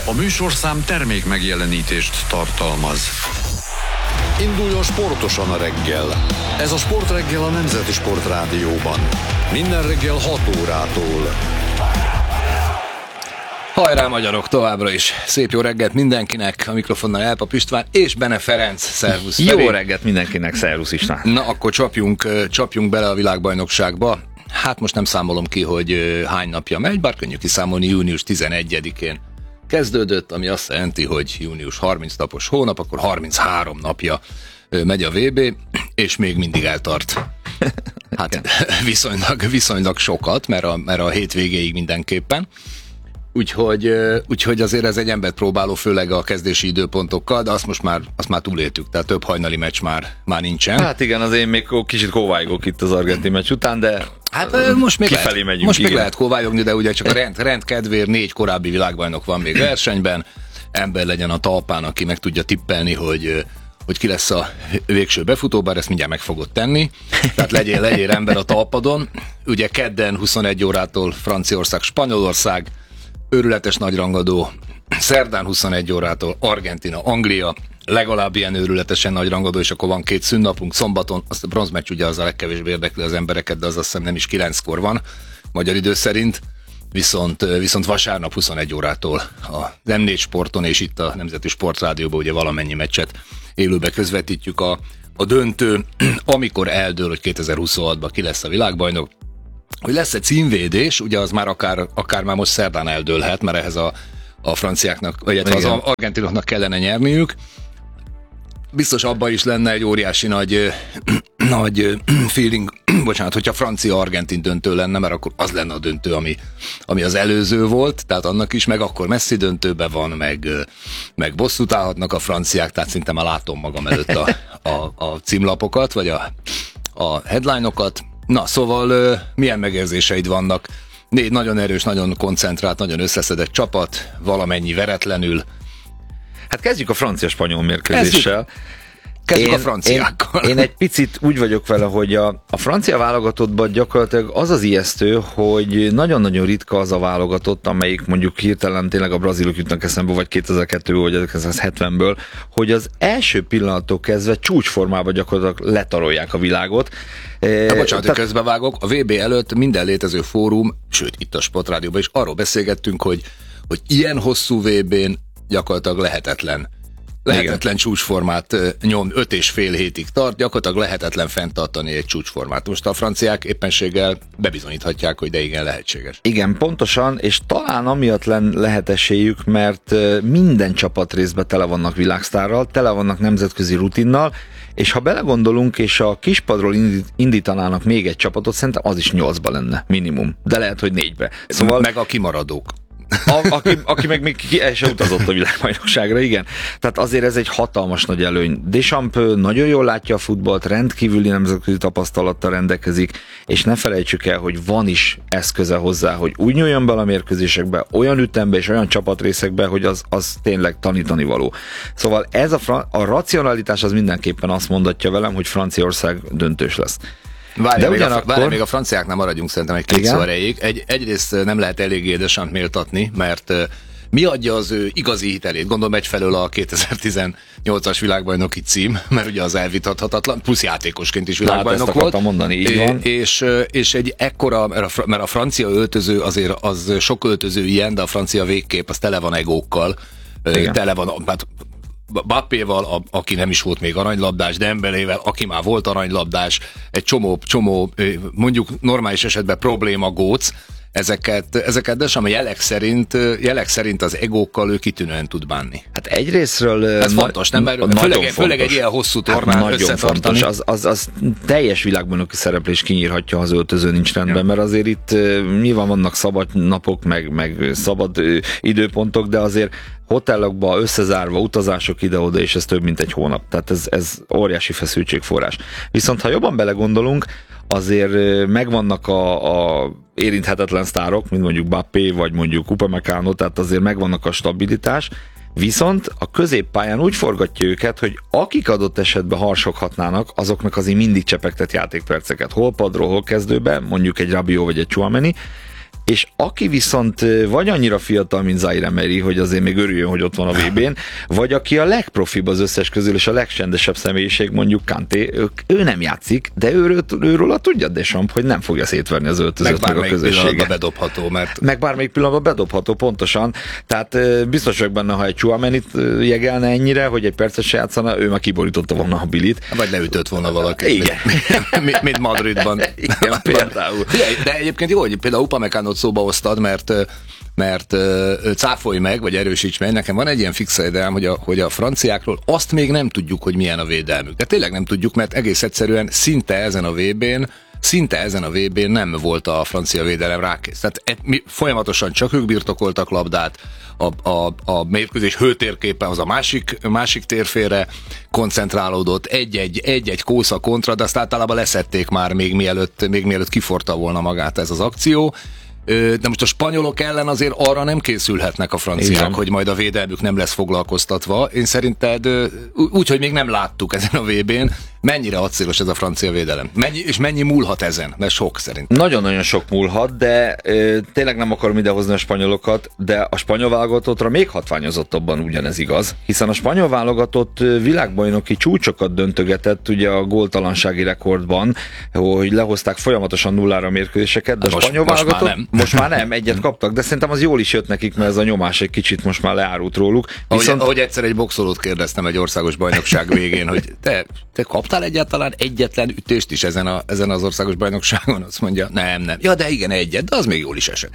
A műsorszám termék megjelenítést tartalmaz. Induljon sportosan a reggel. Ez a Sportreggel a Nemzeti Sportrádióban. Minden reggel 6 órától. Hajrá magyarok, továbbra is. Szép jó reggelt mindenkinek, a mikrofonnal Elpap István és Bene Ferenc. Szervusz Feri. Jó reggelt mindenkinek, szervusz István. Na, akkor csapjunk bele a világbajnokságba. Hát most nem számolom ki, hogy hány napja megy, bár könnyű kiszámolni, június 11-én kezdődött, ami azt jelenti, hogy június 30 napos hónap, akkor 33 napja megy a VB, és még mindig eltart. Hát viszonylag sokat, mert a hétvégéig mindenképpen. Úgyhogy azért ez egy embert próbáló, főleg a kezdési időpontokkal, de azt már túléltük, tehát több hajnali meccs már nincsen. Hát igen, azért még kicsit kóvályogok itt az argentin meccs után, de hát most még kifelé megyünk. Most még lehet kóvályogni, de ugye csak a rend kedvéért 4 korábbi világbajnok van még versenyben. Ember legyen a talpán, aki meg tudja tippelni, hogy ki lesz a végső befutó, bár ezt mindjárt meg fogod tenni. Tehát legyél ember a talpadon. Ugye kedden 21 órától Franciaország, Spanyolország, őrületes nagyrangadó, szerdán 21 órától Argentina, Anglia, legalább ilyen őrületesen nagyrangadó, és akkor van 2 szünnapunk, szombaton, azt a bronzmeccs ugye az a legkevésbé érdekli az embereket, de az azt hiszem nem is 9-kor van, magyar idő szerint, viszont vasárnap 21 órától a M4 Sporton és itt a Nemzeti Sportrádióban ugye valamennyi meccset élőbe közvetítjük a döntő, amikor eldől, hogy 2026-ban ki lesz a világbajnok. Hogy lesz egy címvédés, ugye az már akár már most szerdán eldőlhet, mert ehhez a franciáknak, vagy az argentinoknak kellene nyerniük. Biztos abban is lenne egy óriási nagy feeling, hogyha francia-argentin döntő lenne, mert akkor az lenne a döntő, ami az előző volt, tehát annak is, meg akkor Messi döntőben van, meg bosszút állhatnak a franciák, tehát szinte már látom magam előtt a címlapokat, vagy a headline-okat. Na, szóval milyen megérzéseid vannak? 4 nagyon erős, nagyon koncentrált, nagyon összeszedett csapat, valamennyi veretlenül. Hát kezdjük a francia-spanyol mérkőzéssel. Kezdjük a franciákkal. Én egy picit úgy vagyok vele, hogy a francia válogatottban gyakorlatilag az az ijesztő, hogy nagyon-nagyon ritka az a válogatott, amelyik mondjuk hirtelen tényleg a brazilok jutnak eszembe, vagy 2002-ből, vagy 1970-ből, hogy az első pillanattól kezdve csúcsformában gyakorlatilag letarolják a világot. Bocsánat, hogy közbevágok. A VB előtt minden létező fórum, sőt itt a Sportrádióban is arról beszélgettünk, hogy ilyen hosszú VB-n gyakorlatilag lehetetlen csúcsformát nyom, 5,5 hétig tart, gyakorlatilag lehetetlen fenntartani egy csúcsformát. Most a franciák éppenséggel bebizonyíthatják, hogy de igen, lehetséges. Igen, pontosan, és talán amiatt lehet esélyük, mert minden csapatrészben tele vannak világsztárral, tele vannak nemzetközi rutinnal, és ha belegondolunk, és a kispadról indítanának még egy csapatot, szerintem az is 8-ba lenne minimum, de lehet, hogy 4-be. Szóval meg a kimaradók. Aki meg még el sem utazott a világbajnokságra, igen. Tehát azért ez egy hatalmas nagy előny. Deschamps nagyon jól látja a futballt, rendkívüli nemzetközi tapasztalattal rendelkezik, és ne felejtsük el, hogy van is eszköze hozzá, hogy úgy nyúljon be a mérkőzésekbe, olyan ütembe és olyan csapatrészekbe, hogy az tényleg tanítani való. Szóval ez a racionalitás az mindenképpen azt mondatja velem, hogy Franciaország döntős lesz. Várj, még a franciáknál maradjunk szerintem egy szó erejéig. Egyrészt nem lehet eléggé Deschamps méltatni, mert mi adja az ő igazi hitelét? Gondolom egyfelől a 2018-as világbajnoki cím, mert ugye az elvitathatatlan, plusz játékosként is világbajnok volt. Mondani, így van. És egy ekkora, mert a francia öltöző azért az sok öltöző ilyen, de a francia végkép az tele van egókkal, tele van, hát Mbappéval, aki nem is volt még aranylabdás, Dembelével, aki már volt aranylabdás, egy csomó mondjuk normális esetben probléma góc, ezeket de sem a jelek szerint az egókkal ő kitűnően tud bánni. Hát egyrészről ez fontos, nem? Főleg egy ilyen hosszú tornán összetartani. Fontos, az teljes világbajnoki szereplés kinyírhatja, ha az öltöző nincs rendben, mert azért itt nyilván vannak szabad napok, meg szabad időpontok, de azért hotellokba összezárva, utazások ide-oda, és ez több mint egy hónap. Tehát ez óriási feszültségforrás. Viszont ha jobban belegondolunk, azért megvannak a érinthetetlen sztárok, mint mondjuk Mbappé, vagy mondjuk Upamecano, tehát azért megvannak a stabilitás, viszont a középpályán úgy forgatja őket, hogy akik adott esetben harsoghatnának, azoknak azért mindig csepegtet játékperceket. Hol padról, hol kezdőben, mondjuk egy Rabiot vagy egy Tchouaméni, és aki viszont vagy annyira fiatal, mint Zaire Emery, hogy azért még örüljön, hogy ott van a VB-n, vagy aki a legprofibb az összes közül, és a legcsendesebb személyiség, mondjuk Kanté, ő nem játszik, de őről tudja Deschamps, hogy nem fogja szétverni az öltözőt meg a közösséget. Bedobható, mert... Meg bármelyik pillanatban bedobható, pontosan. Tehát biztos vagyok benne, ha egy Tchouaménit jegelne ennyire, hogy egy percet se játszana, ő már kiborította volna a bilit. Vagy leütött volna valaki. Igen. Mint Madridban. Igen, például. De egyébként jó, hogy például Upamecánot szóba hoztad, mert cáfolj meg, vagy erősíts meg. Nekem van egy ilyen fix ideám, hogy a franciákról azt még nem tudjuk, hogy milyen a védelmük. De tényleg nem tudjuk, mert egész egyszerűen szinte ezen a VB-n nem volt a francia védelem rákész. Tehát folyamatosan csak ők birtokoltak labdát, a mérkőzés hőtérképe az a másik térfélre koncentrálódott, egy kósza kontra, de azt általában leszették már még mielőtt kiforta volna magát ez az akció. De most a spanyolok ellen azért arra nem készülhetnek a franciák, igen, hogy majd a védelmük nem lesz foglalkoztatva. Én szerinted úgy, hogy még nem láttuk ezen a VB-n, mennyire acélos ez a francia védelem? Mennyi múlhat ezen? Mert sok szerintem. Nagyon-nagyon sok múlhat, de tényleg nem akarom idehozni a spanyolokat, de a spanyol válogatottra még hatványozottabban ugyanez igaz, hiszen a spanyol válogatott világbajnoki csúcsokat döntögetett ugye a góltalansági rekordban, hogy lehozták folyamatosan nullára a mérkőzéseket, de a spanyol válogatott most már nem, egyet kaptak, de szerintem az jól is jött nekik, mert ez a nyomás egy kicsit most már leárult róluk. Viszont... Ahogy egyszer egy boxolót kérdeztem egy országos bajnokság végén, hogy te kaptál egyáltalán egyetlen ütést is ezen az országos bajnokságon? Azt mondja, nem. Ja, de igen, egyet, de az még jól is esett.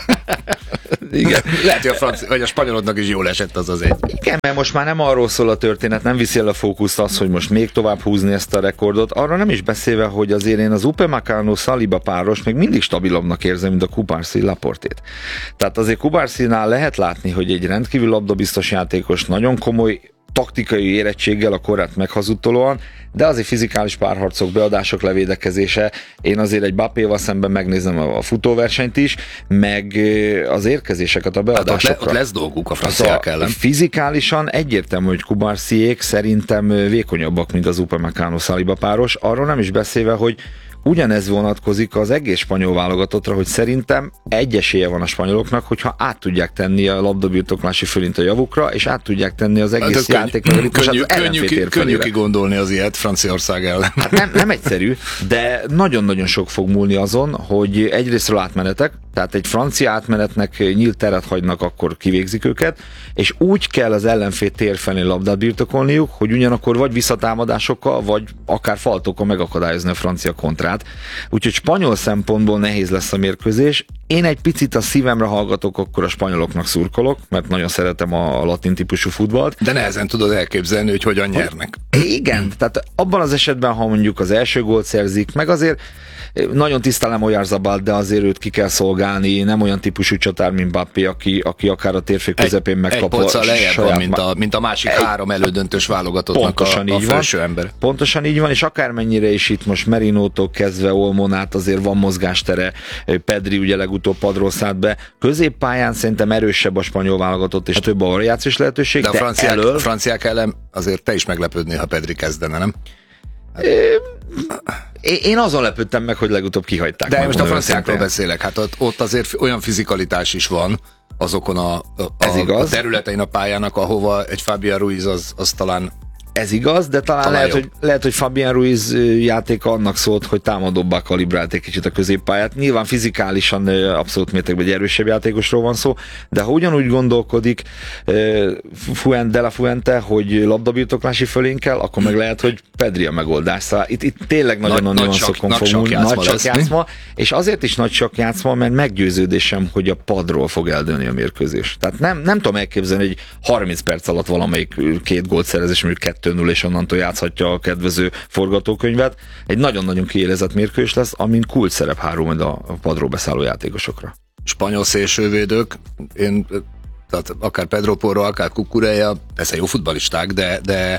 Igen. Lehet, hogy a spanyolodnak is jól esett az egy. Igen, mert most már nem arról szól a történet, nem viszi el a fókuszt az, hogy most még tovább húzni ezt a rekordot. Arra nem is beszélve, hogy azért én az Upamecano-Saliba páros még mindig stabilabbnak érzem, mint a Cubarsí-Laportét. Tehát azért Cubarsínál lehet látni, hogy egy rendkívül labdabiztos játékos, nagyon komoly taktikai érettséggel a korát meghazudtolóan, de azért fizikális párharcok, beadások, levédekezése. Én azért egy Mbappéval szemben megnézem a futóversenyt is, meg az érkezéseket, a beadásokra. Hát ott lesz dolguk a franciák ellen. Fizikálisan egyértelmű, hogy Cubarsíék szerintem vékonyabbak, mint az Upamecano-Saliba páros. Arról nem is beszélve, hogy ugyanez vonatkozik az egész spanyol válogatottra, hogy szerintem egy esélye van a spanyoloknak, hogyha át tudják tenni a labdabirtoklási fölint a javukra, és át tudják tenni az egész játéknak. Könnyű kigondolni az ilyet Franciaország ellen. Hát nem egyszerű, de nagyon-nagyon sok fog múlni azon, hogy egyrésztről átmenetek, tehát egy francia átmenetnek nyílt teret hagynak, akkor kivégzik őket, és úgy kell az ellenfél tér felé labdát birtokolniuk, hogy ugyanakkor vagy visszatámadásokkal, vagy akár faltokkal megakadályozni a francia kontrát. Úgyhogy spanyol szempontból nehéz lesz a mérkőzés. Én egy picit a szívemre hallgatok, akkor a spanyoloknak szurkolok, mert nagyon szeretem a latin típusú futballt. De nehezen tudod elképzelni, hogy hogyan nyernek. Igen, tehát abban az esetben, ha mondjuk az első gólt szerzik, meg azért nagyon tisztelem Oyarzabalt, de azért őt ki kell szolgálni, nem olyan típusú csatár, mint Mbappé, aki akár a térfél közepén megkapva. Egy poccal lejjebb van, mint a másik három elődöntős válogatottnak a felső ember. Pontosan így van, és akármennyire is itt most Merinótól kezdve Olmonát azért van mozgástere, Pedri ugye legutóbb padról szállt be. Középpályán szerintem erősebb a spanyol válogatott, és több a variációs lehetőség. De a franciák ellen azért te is meglepődnél, ha Pedri kezdene, nem? Én azon lepődtem meg, hogy legutóbb kihagyták. De most a franciákról beszélek, hát ott azért olyan fizikalitás is van azokon a területein a pályának, ahova egy Fabián Ruiz az talán... Ez igaz, de talán lehet, hogy Fabián Ruiz játéka annak szólt, hogy támadóbbá kalibrált egy kicsit a középpályát. Nyilván fizikálisan abszolút mértékben egy erősebb játékosról van szó, de ha ugyanúgy gondolkodik De La Fuente, hogy labdabirtoklási fölén kell, akkor meg lehet, hogy Pedri a megoldás. Szóval itt tényleg nagyon szokon fog múlni. Nagy sakjátszma, és azért is nagy sakjátszma, mert meggyőződésem, hogy a padról fog eldőlni a mérkőzés. Tehát nem tudom elképzelni, hogy 30 perc alatt valamelyik két gólt szerezés, mondjuk 2-0, és onnantól játszhatja a kedvező forgatókönyvet. Egy nagyon-nagyon kiélezett mérkőzés lesz, amin kulcs szerep hárul majd a padról beszálló játékosokra. Spanyol szélsővédők, tehát akár Pedro Porro, akár Cucurella, persze jó futballisták, de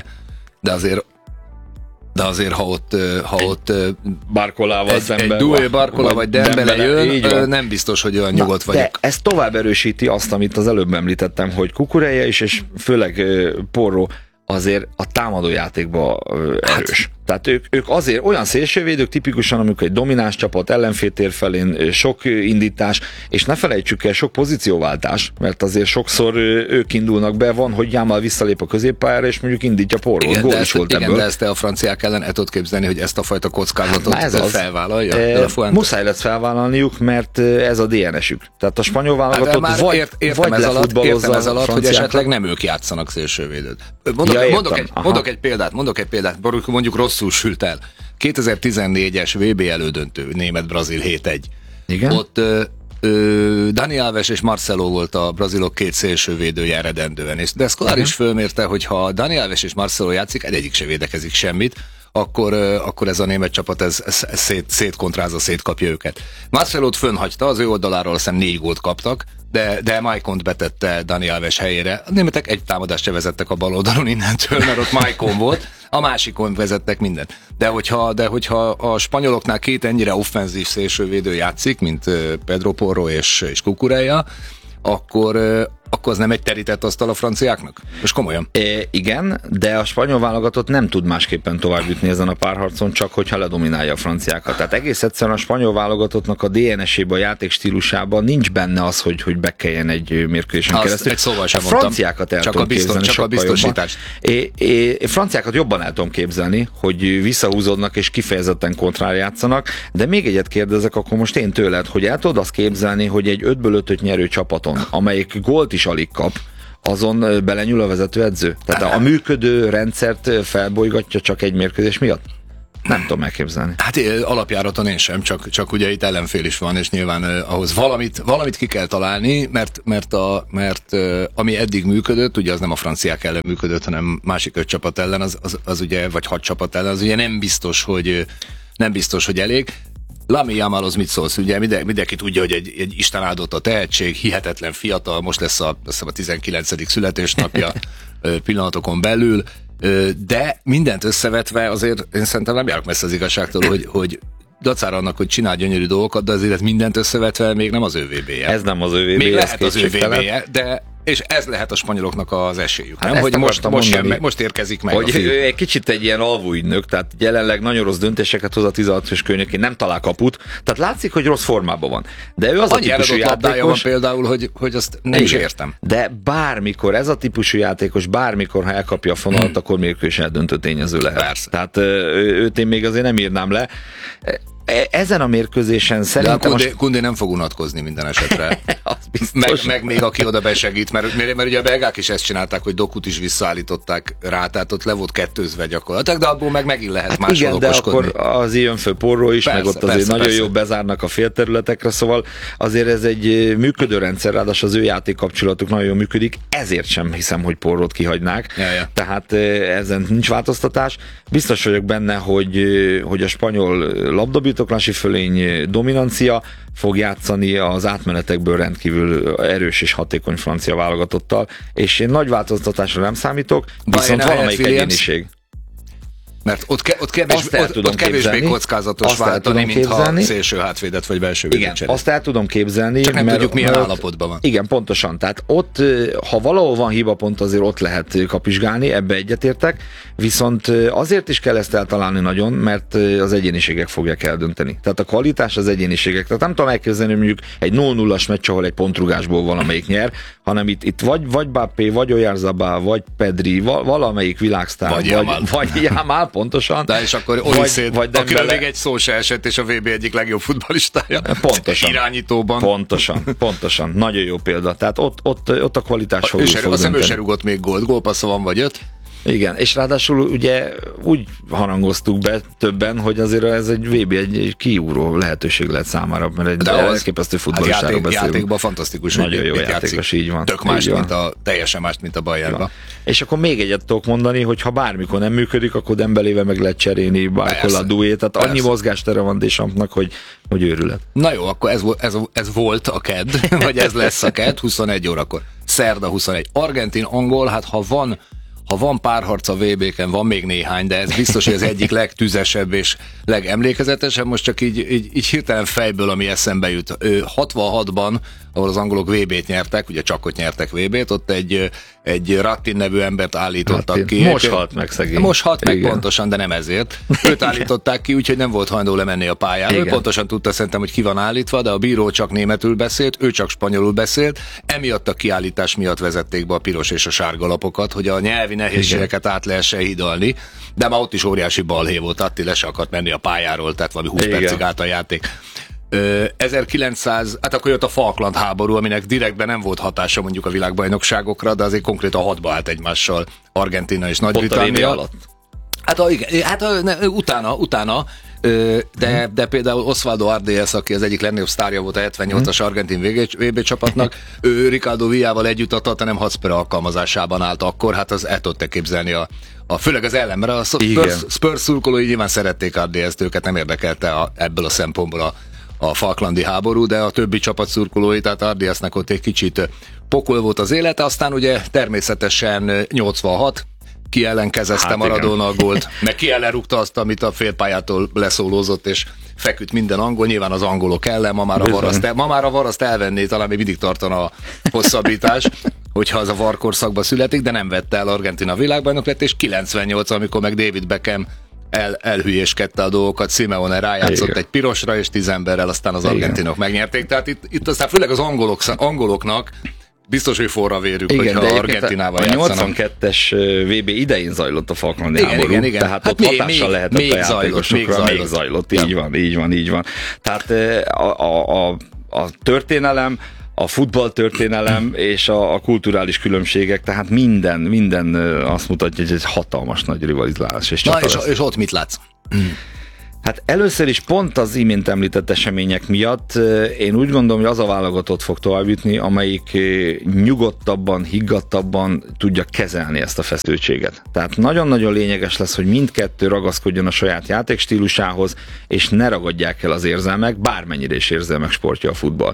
azért, ha ott Barcolával szemben egy Doué Barcola vagy Dembele jön, nem biztos, hogy olyan nyugodt vagyok. De ez tovább erősíti azt, amit az előbb említettem, hogy Cucurella is, és főleg Porro azért a támadójátékban erős. Tehát ők azért olyan szélsővédők tipikusan, amikor egy domináns csapat ellenfél tér felén sok indítás, és ne felejtsük el, sok pozícióváltás, mert azért sokszor ők indulnak be, van, hogy Jámál visszalép a középpályára, és mondjuk indítja Porrót. Gól is volt ebből. De ezt te a franciák ellen el tudod képzelni, hogy ezt a fajta kockázatot felvállalja? Muszáj lesz felvállalniuk, mert ez a DNS-ük. Tehát a spanyol válogatott vagy értem ez alatt, hogy esetleg nem ők játszanak szélsővédőt. Mondok egy példát, mondjuk rosszul sült el. 2014-es VB elődöntő, Német-Brazil 7-1. Igen? Ott Dani Alves és Marcelo volt a brazilok két szélsővédője eredendően. De Scolari is fölmérte, hogy ha Dani Alves és Marcelo játszik, egyik se védekezik semmit, akkor ez a német csapat szétkontrázza, szétkapja őket. Marcelót fönnhagyta, az ő oldaláról azt hiszem 4 gólt kaptak, de Maicont betette Dani Alves helyére. A németek egy támadást se vezettek a bal oldalon innentől, mert ott Maicon volt, a másikon vezettek mindent. De hogyha a spanyoloknál két ennyire offenzív szélsővédő játszik, mint Pedro Porro és Cucurella, akkor az nem egy terített asztal a franciáknak? Most komolyan. Igen, de a spanyol válogatott nem tud másképpen tovább jutni ezen a párharcon, csak hogyha ledominálja a franciákat. Tehát egész egyszerűen a spanyol válogatottnak a DNS-ében, a játékstílusában nincs benne az, hogy bekeljen egy mérkőzésen keresztül. Egy szóval sem mondtam. Franciákat el tudom képzelni. Csak a biztosítást. Franciákat jobban el tudom képzelni, hogy visszahúzódnak és kifejezetten kontrál játszanak, de még egyet kérdezek akkor most én tőled, hogy el tudod azt képzelni, hogy egy 5-5 nyerő csapaton, amelyik gólt is alig kap, azon belenyúl a vezetőedző? Tehát a működő rendszert felbolygatja csak egy mérkőzés miatt? Nem tudom megképzelni. Hát alapjáraton én sem, csak ugye itt ellenfél is van, és nyilván ahhoz valamit ki kell találni, mert ami eddig működött, ugye az nem a franciák ellen működött, hanem másik 5 csapat ellen, az ugye, vagy 6 csapat ellen, az ugye nem biztos, hogy elég. Lami Yamalhoz mit szólsz? Ugye mindenki tudja, hogy egy Isten áldott a tehetség, hihetetlen fiatal, most lesz a 19. születésnapja pillanatokon belül, de mindent összevetve azért én szerintem nem járok messze az igazságtól, hogy dacára annak, hogy csinál gyönyörű dolgokat, de azért mindent összevetve még nem az ő VB-je. Ez nem az ő VB-je. Még lehet az ő VB-je, de és ez lehet a spanyoloknak az esélyük. Hát nem, hogy most érkezik meg hogy ő egy kicsit egy ilyen alvóügynök, tehát jelenleg nagyon rossz döntéseket hoz a 16-os környékén, nem talál kaput, tehát látszik, hogy rossz formában van. De ő az annyi a típusú játékos van például, hogy azt nem is értem. De bármikor ez a típusú játékos, bármikor, ha elkapja a fonalat, akkor mérkőzés eldöntő tényező lehet. Persze. Tehát őt én még azért nem írnám le. Ezen a mérkőzésen szerintem... De a Koundé nem fog unatkozni minden esetre. meg még aki oda besegít, mert ugye a belgák is ezt csinálták, hogy Dokut is visszaállították rá, tehát ott le volt kettőzve gyakorlatilag, de abból meg megint lehet máshol okoskodni. Igen, de akkor az jön föl Porró is, persze, meg ott azért nagyon jó bezárnak a félterületekre, szóval azért ez egy működő rendszer, ráadásul az ő játékkapcsolatuk nagyon jól működik, ezért sem hiszem, hogy Porrót kihagynák. Ja. Tehát ezen nincs változtatás. Biztos vagyok benne, hogy a spanyol labdabirtoklási fölény dominancia fog játszani az átmenetekből rendkívül erős és hatékony francia válogatottal, és én nagy változtatásra nem számítok, viszont valamelyik egyéniség. Mert ott kevésbé kockázatos váltani, mintha szélső hátvédet vagy belső védőt cserél. Azt el tudom képzelni. Csak nem tudjuk, milyen állapotban van. Igen, pontosan. Tehát ott, ha valahol van hibapont, azért ott lehet kapizsgálni, ebbe egyetértek, viszont azért is kell ezt eltalálni nagyon, mert az egyéniségek fogják eldönteni. Tehát a kvalitás az egyéniségek. Tehát nem tudom elképzelni, hogy mondjuk egy 0-0-as meccs, ahol egy pontrugásból valamelyik nyer, hanem itt vagy Bappé, vagy Oyarzabal, vagy Pedri, valamelyik világsztár, vagy Yamal, pontosan. De és akkor Oliszét, akiről még egy szó se esett, és a VB egyik legjobb futballistája. Pontosan. Irányítóban. Pontosan. Nagyon jó példa. Tehát ott a kvalitás fog dönteni. Azt hiszem, ő se rúgott még gólt. Gólpassza van vagy 5. Igen, és ráadásul ugye úgy harangoztuk be többen, hogy azért ez egy VB egy kiúró lehetőség lehet számára, mert egy elképesztő futballistáról beszélünk. Játékban fantasztikus, nagyon jó játékos, így van. Tök más, teljesen más, mint a Bayernban. És akkor még egyet tudok mondani, hogy ha bármikor nem működik, akkor Dembelével meg lehet cserélni Barcola Doué, tehát annyi mozgástere van Dechampsnak, hogy őrület. Na jó, akkor ez volt a KED, vagy ez lesz a KED 21 órakor. Szerda 21. Argentin-angol, hát ha van párharc a VB-ken, van még néhány, de ez biztos, hogy az egyik legtüzesebb és legemlékezetesebb. Most csak így hirtelen fejből, ami eszembe jut. 66-ban ahol az angolok VB-t nyertek, ugye csak ott nyertek VB-t, ott egy Rattin nevű embert állítottak ki. Most halt meg szegény. Most halt meg pontosan, de nem ezért. Őt állították ki, úgyhogy nem volt hajlandó lemenni a pályára. Ő pontosan tudta szerintem, hogy ki van állítva, de a bíró csak németül beszélt, ő csak spanyolul beszélt. Emiatt a kiállítás miatt vezették be a piros és a sárga lapokat, hogy a nyelvi nehézségeket át lehessen hidalni. De már ott is óriási balhé volt, Atti le se akart menni a pályáról, tehát valami 20 percig állt a játék. 1900, hát akkor jött a Falkland háború, aminek direktben nem volt hatása mondjuk a világbajnokságokra, de azért konkrétan hadba állt egymással Argentína és Nagy-Britannia. alatt? Utána, de például Osvaldo Ardiles, aki az egyik legnagyobb sztárja volt a 78-as argentin VB csapatnak, ő Ricardo Villával együtt a Tottenham Hotspur alkalmazásában állt akkor, hát az el tudta képzelni főleg az ellen, mert a Spurs szurkolói nyilván szerették Ardilest, őket nem érdekelte ebből a szempontból a falklandi háború, de a többi csapat szurkolói, tehát Ardilesnek ott egy kicsit pokol volt az élete, aztán ugye természetesen 86, ki ellen kezezte Maradona a gólt, meg ki ellen rúgta azt, amit a félpályától leszólózott, és feküdt minden angol, nyilván az angolok ellen, ma már a varaszt elvenné, talán még mindig tartana a hosszabbítás, hogyha az a VAR korszakban születik, de nem vette el, Argentina világbajnok lett, és 98, amikor meg David Beckham elhülyéskedte a dolgokat, Simeone rájátszott egy pirosra, és 10 emberrel aztán az argentinok megnyerték, tehát itt aztán főleg az angoloknak biztos, hogy forra vérük, hogyha Argentinával játszanak. A 82-es VB idején zajlott a falklandi háború, igen. Tehát hát ott hatással lehetett a játékosokra, még zajlott. Így van. Tehát a történelem, a futballtörténelem és a kulturális különbségek, tehát minden azt mutatja, hogy egy hatalmas nagy rivalizálás. És ott mit látsz? Hát először is pont az imént említett események miatt én úgy gondolom, hogy az a válogatott fog tovább jutni, amelyik nyugodtabban, higgadtabban tudja kezelni ezt a feszültséget. Tehát nagyon-nagyon lényeges lesz, hogy mindkettő ragaszkodjon a saját játékstílusához, és ne ragadják el az érzelmek, bármennyire is érzelmek sportja a futball.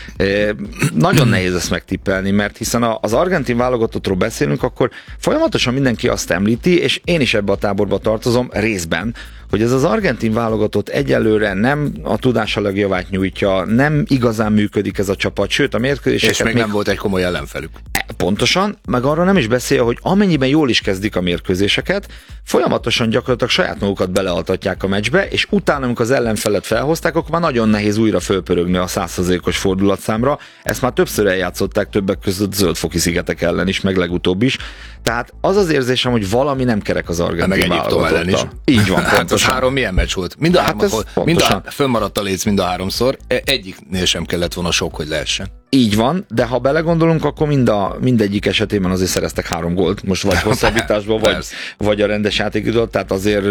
Nagyon nehéz ezt megtippelni, mert hiszen az argentin válogatottról beszélünk, akkor folyamatosan mindenki azt említi, és én is ebbe a táborba tartozom részben, hogy ez az argentin válogatott egyelőre nem a tudása legjavát nyújtja, nem igazán működik ez a csapat, sőt a mérkőzéseket... És még nem volt egy komoly ellenfelük. Pontosan, meg arról nem is beszél, hogy amennyiben jól is kezdik a mérkőzéseket, folyamatosan gyakorlatilag saját magukat belealtatják a meccsbe, és utána, amikor az ellenfelet felhozták, akkor már nagyon nehéz újra fölpörögni a 100%-os fordulatszámra. Ezt már többször eljátszották, többek között Zöld-foki szigetek ellen is, meg legutóbb is. Tehát az az érzésem, hogy valami nem kerek az argentin válogatottal. Így van, pontosan. Az 3 milyen meccs volt? Mind a fönnmaradt a léc mind a 3-szor. Egyiknél sem kellett volna sok, hogy lehessen. Így van, de ha belegondolunk, akkor mindegyik esetében azért szereztek 3 gólt, most vagy hosszabbításban, vagy a rendes játékidőt, tehát azért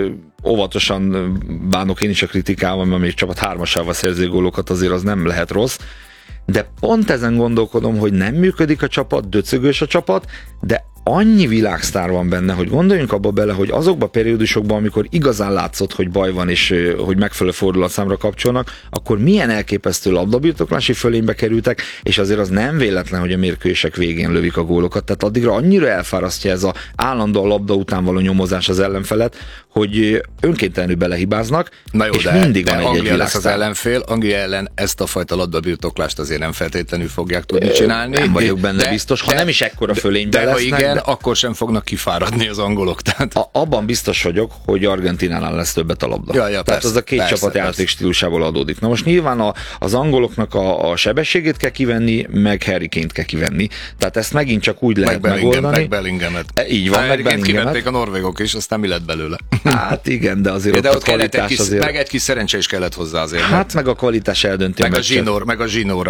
óvatosan bánok én is a kritikával, mert még csapat 3-asával szerző gólokat azért az nem lehet rossz, de pont ezen gondolkodom, hogy nem működik a csapat, döcögős a csapat, de annyi világsztár van benne, hogy gondoljunk abba bele, hogy azokban a periódusokban, amikor igazán látszott, hogy baj van, és hogy megfelelő fordulatszámra kapcsolnak, akkor milyen elképesztő labdabirtoklási fölénybe kerültek, és azért az nem véletlen, hogy a mérkőzések végén lövik a gólokat. Tehát addigra annyira elfárasztja ez a állandó a labda után való nyomozás az ellenfelet, hogy önkéntelenül belehibáznak, na jó, és mindig van egy Anglia lesz az ellenfél, Anglia ellen ezt a fajta labdabirtoklást azért nem feltétlenül fogják tudni csinálni. Nem vagyok benne biztos, ha nem is ekkora fölényben lesznek. De ha igen, akkor sem fognak kifáradni az angolok. Tehát... Abban biztos vagyok, hogy Argentinánál lesz többet a labda. Ja, tehát persze, az a két csapat játékstílusából adódik. Na most nyilván az angoloknak a sebességét kell kivenni, meg Harry Kane-t kell kivenni. Tehát ezt megint csak úgy lehet megoldani. Meg Bellinghamet. Így van, meg Bellinghamet. Kivették a norvégok is, aztán mi lett belőle? Hát igen, de azért de ott a kvalitás azért... Meg egy kis szerencse is kellett hozzá azért. Hát meg a kvalitás eldönti meg a meccset. Meg a zsinór,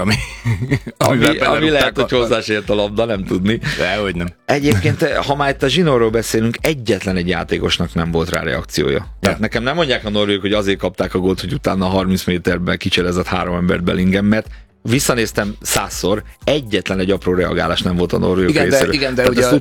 ami lehet, hogy hozzásért a labda, nem tudni. Dehogy nem. Egyébként, ha már itt a zsinórról beszélünk, egyetlen egy játékosnak nem volt rá reakciója. Tehát nekem nem mondják a norvégok, hogy azért kapták a gólt, hogy utána 30 méterben kicselezett 3 embert Bellingham, mert visszanéztem 100-szor, egyetlen egy apró reagálás nem volt a norvégok részéről. Igen,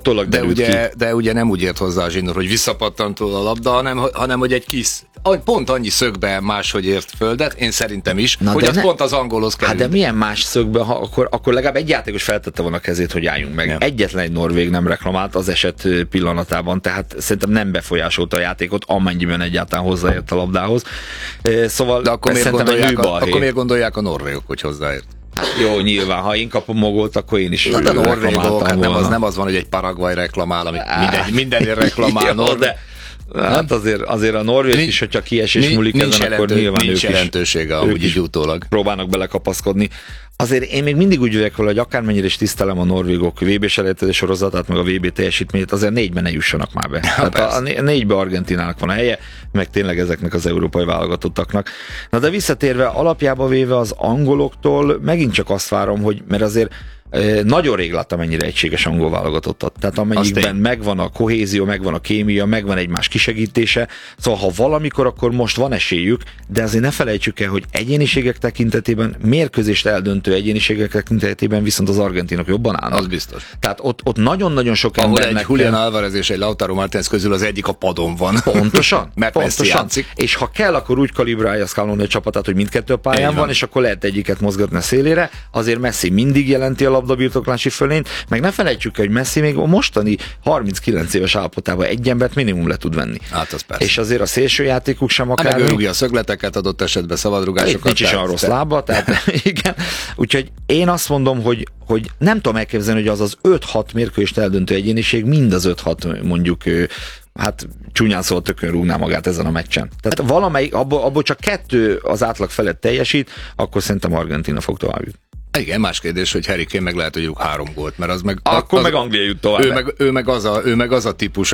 de ugye nem úgy ért hozzá a zsinór, hogy visszapattantól a labda, hanem hogy egy kis, pont annyi szögbe máshogy ért földet, én szerintem is, hogy az pont az angolhoz került. Hát de milyen más szögbe, akkor legalább egy játékos feltette volna a kezét, hogy álljunk meg. Ja. Egyetlen egy norvég nem reklamált az eset pillanatában, tehát szerintem nem befolyásolta a játékot, amennyiben egyáltalán hozzáért a labdához. Szóval de akkor miért gondolják a norvégok, hogy hozzáért? Jó, nyilván, ha én kapom magolt, akkor én is de norvégok, hát nem az van, hogy egy Paraguay reklamál, amit mindenért reklamálnod, de hát azért a norvég is, hogyha kiesés múlik ezen, akkor nyilván nincs jelentősége amúgy így utólag. Próbálnak belekapaszkodni. Azért én még mindig úgy vagyok vele, hogy akármennyire is tisztelem a norvégok VB-selejtező sorozatát, meg a VB teljesítményét, azért 4-ben ne jussanak már be. Tehát a 4-ben Argentinának van a helye, meg tényleg ezeknek az európai válogatottaknak. Na de visszatérve, alapjába véve az angoloktól megint csak azt várom, hogy mert azért nagyon rég láttam ennyire egységes angol válogatottat. Tehát amennyiben megvan a kohézió, megvan a kémia, megvan egymás kisegítése, szóval ha valamikor, akkor most van esélyük, de azért ne felejtsük el, hogy egyéniségek tekintetében, mérkőzést eldöntő egyéniségek tekintetében viszont az argentinok jobban állnak. Az biztos. Tehát ott nagyon-nagyon sok ahol embernek... egy Julián Álvarez és egy Lautaro Martínez közül az egyik a padon van. Pontosan. Mert pontosan. És ha kell, akkor úgy kalibrálja Scaloni a csapatát, hogy mindkettő a pályán van, és akkor lehet egyiket mozgatni a szélére. Azért Messi mindig jelenti a labdabirtoklási fölényt, meg ne felejtsük el, hogy Messi még a mostani 39 éves állapotában egy embert minimum le tud venni. Hát az persze. És azért a szélsőjátékuk sem akár. Meg ő rúgja a szögleteket, adott esetben szabadrugásokat. Nincs is a rossz lába, tehát igen. Úgyhogy én azt mondom, hogy nem tudom elképzelni, hogy az 5-6 mérkőzést eldöntő egyéniség, mind az 5-6 mondjuk hát csúnyán szóval tökön rúgná magát ezen a meccsen. Tehát valamelyik, abból csak 2 az átlag felett teljesít, akkor szerintem Argentína fog tovább jutni. Igen, más kérdés, hogy Harry Kane meg lehet, hogy rúg 3 gólt, mert az meg... Akkor meg Anglia jut tovább. Ő meg az a típus,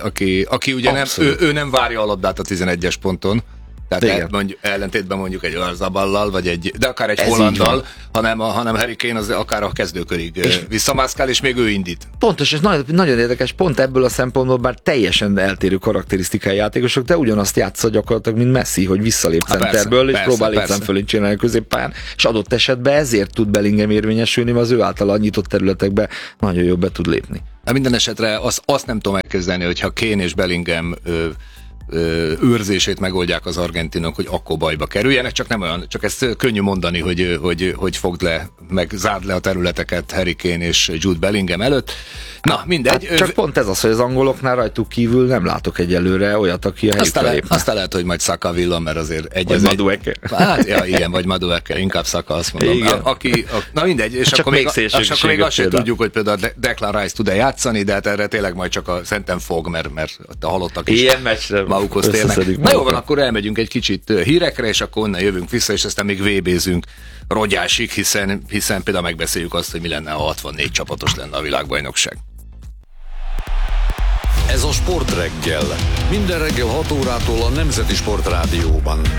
aki ugye ő nem várja a labdát a 11-es ponton, tehát ellentétben mondjuk egy Oyarzaballal, vagy de akár egy Hollanddal, hanem Harry Kane az akár a kezdőkörig visszamászkál, és még ő indít. Pontos, és nagyon érdekes, pont ebből a szempontból, bár teljesen eltérő karakterisztikai játékosok, de ugyanazt játsza gyakorlatilag, mint Messi, hogy visszalép centerből, és próbál létszám fölén csinálni a középpályán, és adott esetben ezért tud Bellingham érvényesülni, mert az ő által nyitott területekbe nagyon jól be tud lépni. Minden esetre azt nem tudom elképzelni, hogyha Kane és Bellingham őrzését megoldják az argentinok, hogy akkor bajba kerüljenek, csak ezt könnyű mondani, hogy fogd le, meg zárd le a területeket Harry Kane és Jude Bellingham előtt. Na, mindegy. Hát csak pont ez az, hogy az angoloknál rajtuk kívül nem látok egyelőre olyat, aki a helyükre lépne. Aztán lehet, hogy majd Saka Villa, mert azért vagy Madueke. Hát, igen, vagy Madueke, inkább Saka, azt mondom. Na mindegy, és akkor még azt sem tudjuk, hogy például Declan Rice tud-e játszani, de hát erre tényleg majd csak szerintem fog, mert a halottak is ilyen meccsre magukhoz térnek. Na jó van, akkor elmegyünk egy kicsit hírekre, és akkor onnan jövünk vissza, és aztán még VB-zünk rogyásig, hiszen például megbeszéljük azt, hogy mi lenne, ha 64 csapatos lenne a világbajnokság. Ez a Sportreggel. Minden reggel 6 órától a Nemzeti Sportrádióban.